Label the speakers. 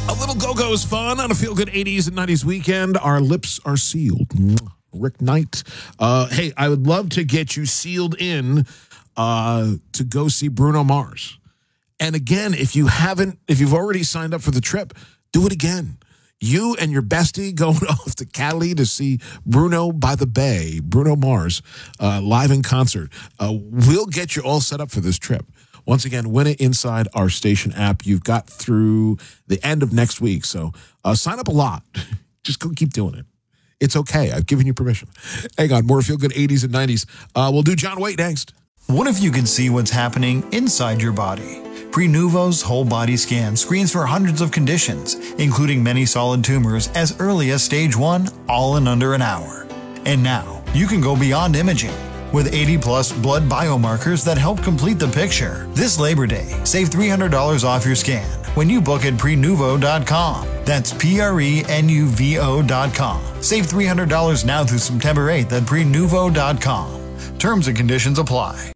Speaker 1: A little go-go is fun on a feel-good 80s and 90s weekend. Our lips are sealed. Rick Knight. Hey, I would love to get you sealed in to go see Bruno Mars. And again, if you've already signed up for the trip, do it again. You and your bestie going off to Cali to see Bruno by the Bay, Bruno Mars, live in concert. We'll get you all set up for this trip. Once again, win it inside our station app. You've got through the end of next week. So sign up a lot. Just go keep doing it. It's okay. I've given you permission. Hang on. More Feel Good 80s and 90s. We'll do John Waite next.
Speaker 2: What if you could see what's happening inside your body? Prenuvo's whole body scan screens for hundreds of conditions, including many solid tumors as early as stage 1, all in under an hour. And now, you can go beyond imaging. With 80-plus blood biomarkers that help complete the picture. This Labor Day, save $300 off your scan when you book at Prenuvo.com. That's Prenuvo.com. Save $300 now through September 8th at Prenuvo.com. Terms and conditions apply.